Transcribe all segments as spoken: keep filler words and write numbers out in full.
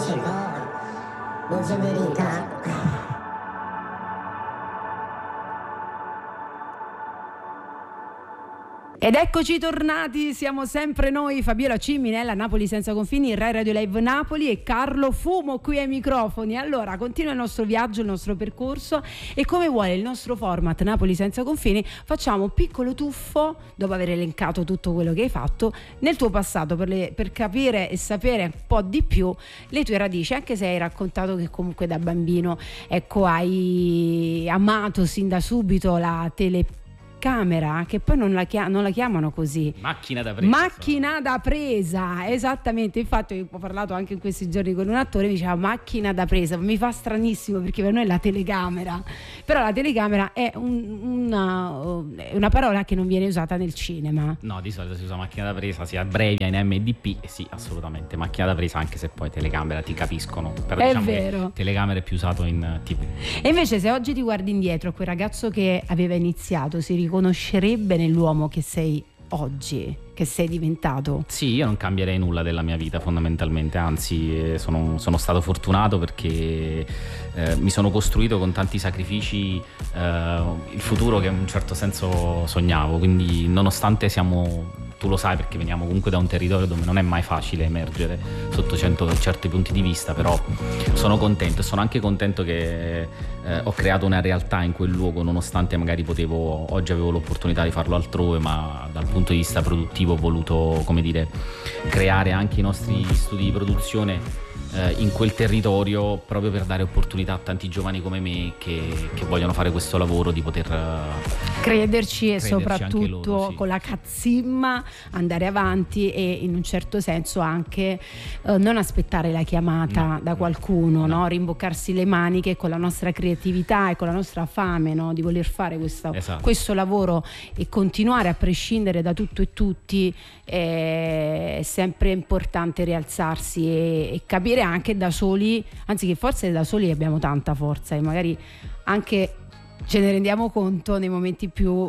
voce cor, voce verità. Ed eccoci tornati, siamo sempre noi, Fabiola Ciminella, Napoli Senza Confini, Rai Radio Live Napoli e Carlo Fumo qui ai microfoni. Allora, continua il nostro viaggio, il nostro percorso e come vuole il nostro format Napoli Senza Confini, facciamo un piccolo tuffo, dopo aver elencato tutto quello che hai fatto, nel tuo passato per, le, per capire e sapere un po' di più le tue radici, anche se hai raccontato che comunque da bambino, ecco, hai amato sin da subito la tele camera, che poi non la, chia- non la chiamano così, macchina da presa macchina da presa, esattamente. Infatti ho parlato anche in questi giorni con un attore, mi diceva macchina da presa, mi fa stranissimo perché per noi è la telecamera, però la telecamera è un, una, una parola che non viene usata nel cinema. No, di solito si usa macchina da presa, si abbrevia in M D P, e sì, assolutamente macchina da presa, anche se poi telecamera ti capiscono, però è diciamo vero, che telecamera è più usato in tivù. E invece se oggi ti guardi indietro, quel ragazzo che aveva iniziato si riconoscerebbe nell'uomo che sei oggi, che sei diventato? Sì, io non cambierei nulla della mia vita fondamentalmente, anzi eh, sono, sono stato fortunato perché eh, mi sono costruito con tanti sacrifici eh, il futuro che in un certo senso sognavo, quindi nonostante siamo, tu lo sai perché veniamo comunque da un territorio dove non è mai facile emergere sotto cento, certi punti di vista, però sono contento e sono anche contento che eh, ho creato una realtà in quel luogo, nonostante magari potevo, oggi avevo l'opportunità di farlo altrove, ma dal punto di vista produttivo ho voluto, come dire, creare anche i nostri studi di produzione in quel territorio proprio per dare opportunità a tanti giovani come me che, che vogliono fare questo lavoro, di poter crederci, crederci e soprattutto loro, sì, con la cazzimma andare avanti e in un certo senso anche eh, non aspettare la chiamata no, da qualcuno, no. no? Rimboccarsi le maniche con la nostra creatività e con la nostra fame, no? Di voler fare questo, esatto. questo lavoro e continuare a prescindere da tutto e tutti. È sempre importante rialzarsi e, e capire anche da soli, anzi che forse da soli abbiamo tanta forza e magari anche ce ne rendiamo conto nei momenti più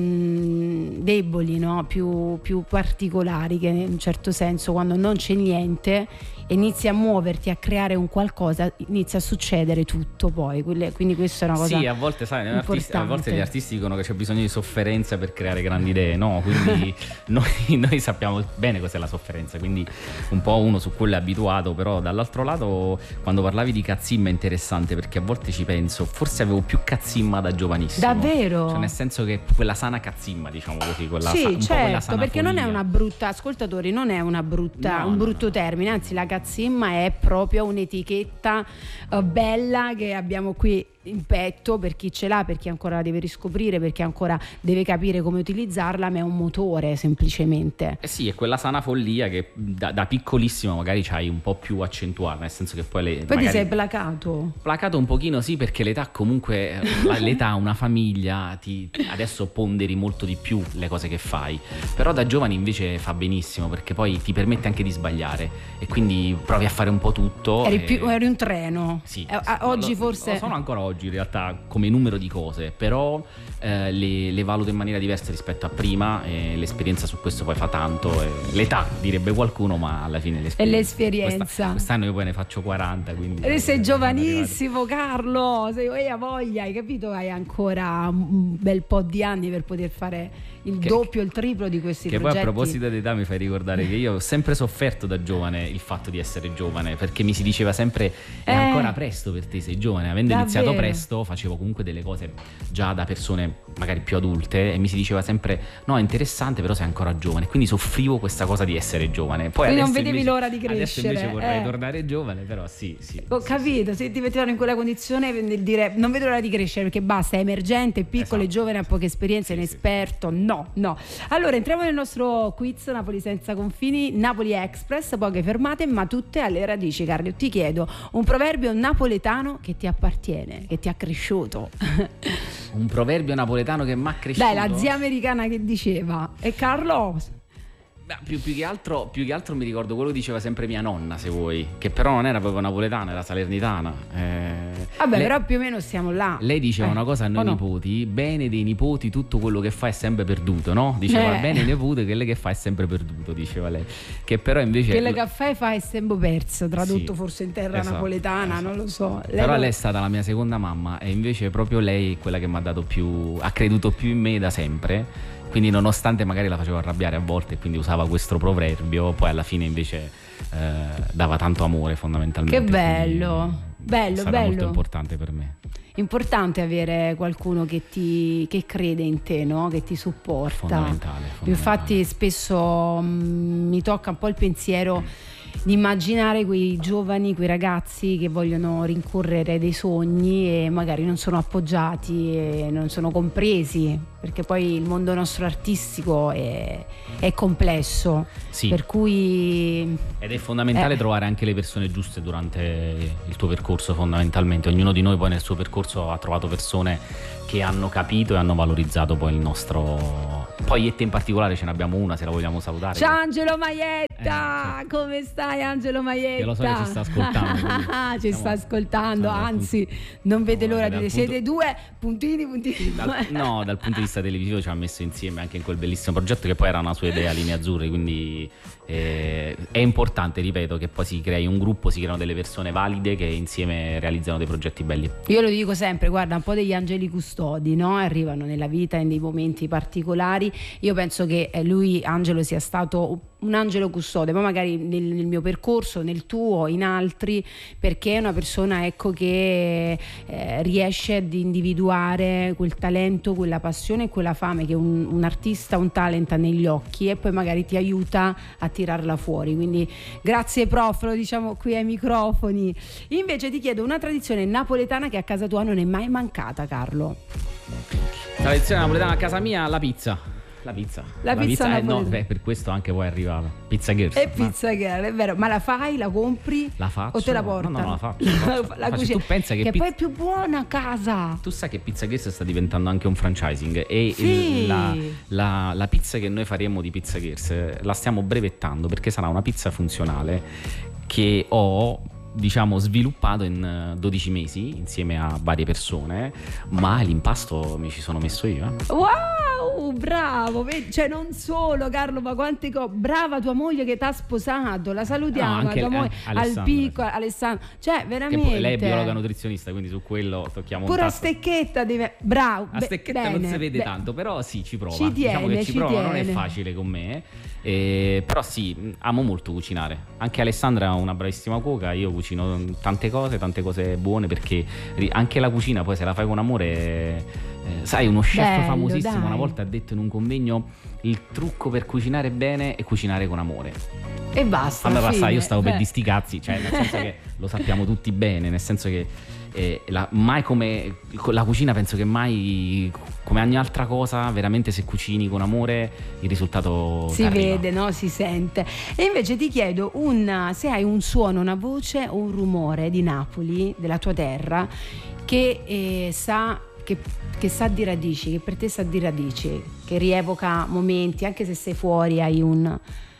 mh, deboli, no? più, più particolari, che in un certo senso quando non c'è niente inizi a muoverti, a creare un qualcosa, inizia a succedere tutto poi, quindi questa è una cosa sì, a volte sai, artisti, a volte gli artisti dicono che c'è bisogno di sofferenza per creare grandi idee, no, quindi noi, noi sappiamo bene cos'è la sofferenza, quindi un po' uno su quello è abituato, però dall'altro lato quando parlavi di cazzimma è interessante perché a volte ci penso, forse avevo più cazzimma da giovanissimo. Davvero? Cioè nel senso che quella sana cazzimma, diciamo così, quella sì, sa, un certo, po' quella sana perché follia. Non è una brutta, ascoltatori, non è una brutta, no, un no, brutto no. termine, anzi la cazzimma è proprio un'etichetta uh, bella che abbiamo qui in petto per chi ce l'ha, per chi ancora la deve riscoprire, per chi ancora deve capire come utilizzarla, ma è un motore semplicemente. Eh sì, è quella sana follia che da, da piccolissimo magari c'hai un po' più accentuata, nel senso che poi le, poi magari ti sei placato placato un pochino, sì, perché l'età comunque l'età, una famiglia, ti, adesso ponderi molto di più le cose che fai, però da giovani invece fa benissimo perché poi ti permette anche di sbagliare e quindi provi a fare un po' tutto. Eri, e... più, eri un treno. Sì, eh, sì, oggi lo, forse lo sono ancora oggi in realtà come numero di cose, però eh, le, le valuto in maniera diversa rispetto a prima e l'esperienza su questo poi fa tanto, e l'età direbbe qualcuno, ma alla fine l'esperienza. E l'esperienza. Questa, quest'anno io poi ne faccio quaranta, quindi e sei giovanissimo, Carlo, sei, hai a voglia, hai capito? Hai ancora un bel po' di anni per poter fare il che, doppio, il triplo di questi che progetti. Poi a proposito di età mi fai ricordare che io ho sempre sofferto da giovane il fatto di essere giovane, perché mi si diceva sempre è eh, ancora presto per te, sei giovane. Avendo davvero? iniziato presto facevo comunque delle cose già da persone magari più adulte e mi si diceva sempre no, è interessante però sei ancora giovane, quindi soffrivo questa cosa di essere giovane. Poi quindi adesso non vedevi invece, l'ora di crescere. Adesso invece vorrei eh. tornare giovane, però sì, sì. Ho sì, capito, sì. se ti mettevano in quella condizione nel dire non vedo l'ora di crescere perché basta, è emergente, piccolo, esatto. giovane, ha poche esperienze, sì, inesperto, sì. no, no. Allora entriamo nel nostro quiz Napoli Senza Confini, Napoli Express, poche fermate ma tutte alle radici. Carlo, ti chiedo un proverbio napoletano che ti appartiene, che ti ha cresciuto. Un proverbio napoletano che mi ha cresciuto? Dai, la zia americana che diceva. E Carlo? Beh, più, più, che altro, più che altro mi ricordo quello che diceva sempre mia nonna, se vuoi, che però non era proprio napoletana, era salernitana. Eh, Vabbè, lei, però più o meno stiamo là. Lei diceva eh, una cosa a noi no? nipoti: bene dei nipoti, tutto quello che fa è sempre perduto, no? Diceva eh. bene i nipoti, quello che fa è sempre perduto, diceva lei. Che però invece quello che fai fa è sempre perso, tradotto sì, forse in terra esatto, napoletana, esatto. non lo so. Lei Però lo... lei è stata la mia seconda mamma e invece proprio lei è quella che mi ha dato più, ha creduto più in me da sempre. Quindi nonostante magari la facevo arrabbiare a volte e quindi usava questo proverbio, poi alla fine invece eh, dava tanto amore fondamentalmente. Che bello, bello, è stata bello. molto importante per me. Importante avere qualcuno che ti che crede in te, no? Che ti supporta. Fondamentale, fondamentale. Infatti spesso mh, mi tocca un po' il pensiero di immaginare quei giovani, quei ragazzi che vogliono rincorrere dei sogni e magari non sono appoggiati e non sono compresi, perché poi il mondo nostro artistico è, è complesso, sì. Per cui ed è fondamentale eh. trovare anche le persone giuste durante il tuo percorso, fondamentalmente. Ognuno di noi poi nel suo percorso ha trovato persone che hanno capito e hanno valorizzato poi il nostro... Poi e te in particolare ce ne abbiamo una, se la vogliamo salutare. Ciao Angelo Maietta, Eh, certo. come stai Angelo Maietta? Che lo so che ci sta ascoltando, quindi ci siamo- sta ascoltando, siamo dal anzi non vede siamo l'ora dal di punto- siete due puntini puntini. Dal- no, dal punto di vista televisivo ci ha messo insieme anche in quel bellissimo progetto che poi era una sua idea, Linee Azzurre, quindi eh, è importante, ripeto, che poi si crei un gruppo, si creano delle persone valide che insieme realizzano dei progetti belli. Io lo dico sempre, guarda, un po' degli angeli custodi, no? Arrivano nella vita in dei momenti particolari. Io penso che eh, lui, Angelo, sia stato un angelo custode, ma magari nel, nel mio percorso, nel tuo, in altri, perché è una persona, ecco, che eh, riesce ad individuare quel talento, quella passione e quella fame che un, un artista, un talent ha negli occhi e poi magari ti aiuta a tirarla fuori. Quindi grazie prof, lo diciamo qui ai microfoni. Invece ti chiedo una tradizione napoletana che a casa tua non è mai mancata, Carlo. Tradizione napoletana a casa mia, la pizza. La pizza. La pizza eh, no, napoletana. beh, per questo anche poi è arrivata. Pizza Girls. E ma- pizza girl, è vero, ma la fai, la compri La faccio. o te la portano? No, no, la faccio. La, faccio, La la faccio. cucina. Tu pensa che, che pizza... poi è più buona a casa. Tu sai che Pizza Girls sta diventando anche un franchising e Sì. il- la, la, la pizza che noi faremo di Pizza Girls eh, la stiamo brevettando perché sarà una pizza funzionale che ho, diciamo, sviluppato in eh, dodici mesi insieme a varie persone, ma l'impasto mi ci sono messo io. eh. Wow, bravo, vedi? Cioè non solo Carlo, ma quante cose. Brava tua moglie che ti ha sposato, la salutiamo, No, anche la tua eh, moglie, al Alessandra, piccolo Alessandro, cioè Che veramente. poi lei è biologa nutrizionista, quindi su quello tocchiamo pure un a tasto. stecchetta deve... Bravo, A be- stecchetta non bene, si vede beh. tanto, però sì, ci prova. Ci diciamo tiene, che ci, ci prova, non è tiene. facile con me. eh, però sì, mh, amo molto cucinare. Anche Alessandra è una bravissima cuoca, io cucino tante cose, tante cose buone, perché ri- anche la cucina poi se la fai con amore... eh, sai, uno chef Bello, famosissimo dai. una volta ha detto in un convegno: il trucco per cucinare bene è cucinare con amore. E basta. Allora fine. sai, io stavo per Eh. di sti cazzi, cioè nel senso che lo sappiamo tutti bene, nel senso che eh, la, mai come la cucina, penso che mai come ogni altra cosa, veramente se cucini con amore il risultato Si t'arriva. vede, no? Si sente. E invece ti chiedo un, se hai un suono, una voce o un rumore di Napoli, della tua terra, che eh, sa che, che sa di radici, che per te sa di radici, che rievoca momenti, anche se sei fuori hai un...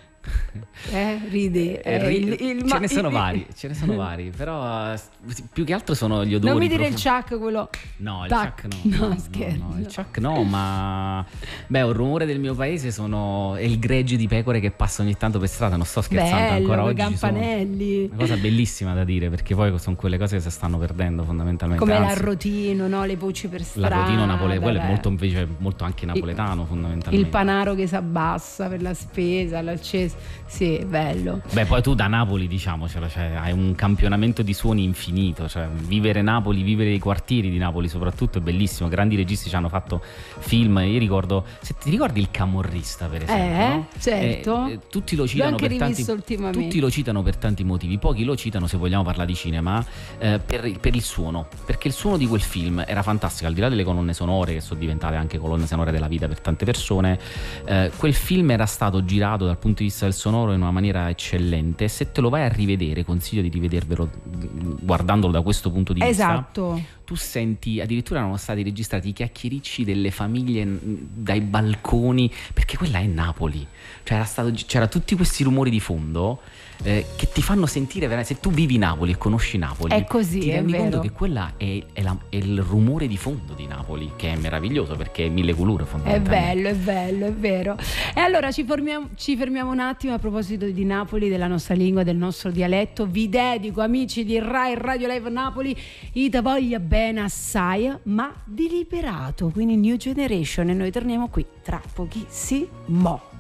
Eh, ridi. Eh, Eh, ri- il- il- ce ma- ne sono il- vari, ce ne sono vari, però eh, più che altro sono gli odori. Non mi dire il profu- chuck, quello... No, il Tac. chuck no. No, no, scherzo. no, il chuck no, ma beh, un rumore del mio paese sono è il gregge di pecore che passa ogni tanto per strada, non sto scherzando, Bello, ancora quei oggi ci sono. campanelli. Una cosa bellissima da dire, perché poi sono quelle cose che si stanno perdendo fondamentalmente. Come Anzi, l'arrotino, no? Le voci per strada. l'arrotino napoletano, quello è beh. molto invece molto anche napoletano fondamentalmente. Il panaro che si abbassa per la spesa, l'acceso. Sì, bello. Beh, poi tu da Napoli, diciamocelo, cioè, hai un campionamento di suoni infinito, cioè vivere Napoli, vivere i quartieri di Napoli soprattutto è bellissimo. Grandi registi ci hanno fatto film, io ricordo, se ti ricordi Il Camorrista per esempio, Eh, no? certo. Eh, eh, tutti lo L'ho citano anche per tanti, rivisto ultimamente. tutti lo citano per tanti motivi, pochi lo citano, se vogliamo parlare di cinema, eh, per, per il suono, perché il suono di quel film era fantastico, al di là delle colonne sonore che sono diventate anche colonne sonore della vita per tante persone. Eh, quel film era stato girato dal punto di vista del sonoro in una maniera eccellente. Se te lo vai a rivedere, consiglio di rivedervelo guardandolo da questo punto di vista. Esatto. Tu tu senti, addirittura erano stati registrati i chiacchiericci delle famiglie dai balconi, perché quella è Napoli, cioè era stato, c'era tutti questi rumori di fondo eh, che ti fanno sentire veramente, se tu vivi Napoli e conosci Napoli, è così, ti è rendi vero. conto che quella è, è, la, è il rumore di fondo di Napoli, che è meraviglioso perché è mille colore È fondamentalmente. bello, è bello, è vero. E allora ci fermiamo, ci fermiamo un attimo a proposito di Napoli, della nostra lingua, del nostro dialetto. Vi dedico, amici di Rai Radio Live Napoli, Ita voglia bene assai, ma deliberato, quindi New Generation, e noi torniamo qui tra pochissimo.